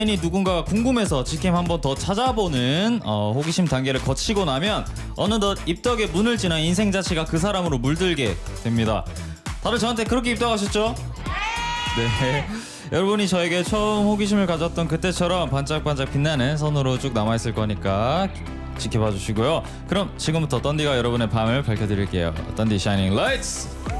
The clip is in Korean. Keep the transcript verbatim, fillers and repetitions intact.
이 누군가가 궁금해서 직캠 한 번 더 찾아보는 어, 호기심 단계를 거치고 나면 어느덧 입덕의 문을 지나 인생 자체가 그 사람으로 물들게 됩니다. 다들 저한테 그렇게 입덕하셨죠? 네. 여러분이 저에게 처음 호기심을 가졌던 그때처럼 반짝반짝 빛나는 선으로 쭉 남아있을 거니까 지켜봐 주시고요. 그럼 지금부터 던디가 여러분의 밤을 밝혀드릴게요. 던디 샤이닝 라이츠!